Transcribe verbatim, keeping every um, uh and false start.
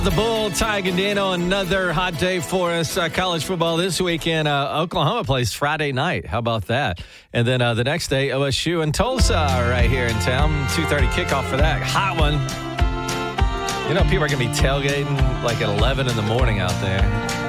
The Bull, Ty Gandino, another hot day for us. Uh, college football this weekend. Uh, Oklahoma plays Friday night. How about that? And then uh, the next day, O S U and Tulsa right here in town. two thirty kickoff for that. Hot one. You know, people are going to be tailgating like at eleven in the morning out there.